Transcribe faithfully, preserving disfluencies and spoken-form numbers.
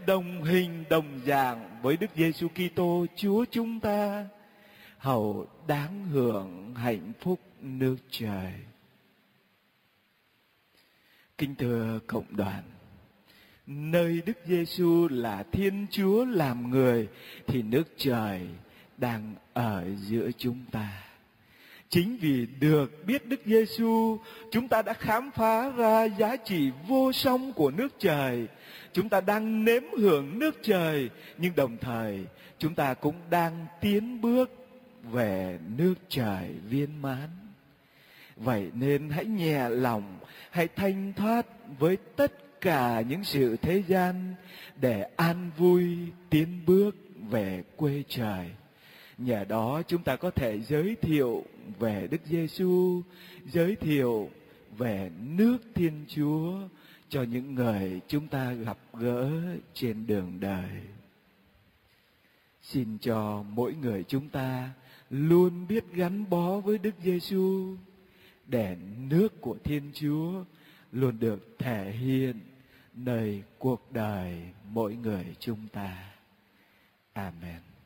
đồng hình đồng dạng với Đức Giêsu Kitô Chúa chúng ta, hầu đáng hưởng hạnh phúc nước trời. Kính thưa cộng đoàn, nơi Đức Giêsu là Thiên Chúa làm người thì nước trời đang ở giữa chúng ta. Chính vì được biết Đức Giêsu, chúng ta đã khám phá ra giá trị vô song của nước trời. Chúng ta đang nếm hưởng nước trời, nhưng đồng thời chúng ta cũng đang tiến bước về nước trời viên mãn. Vậy nên hãy nhẹ lòng, hãy thanh thoát với tất cả những sự thế gian để an vui tiến bước về quê trời. Nhờ đó chúng ta có thể giới thiệu về Đức Giêsu, giới thiệu về nước Thiên Chúa cho những người chúng ta gặp gỡ trên đường đời. Xin cho mỗi người chúng ta luôn biết gắn bó với Đức Giêsu để nước của Thiên Chúa luôn được thể hiện nơi cuộc đời mỗi người chúng ta. Amen.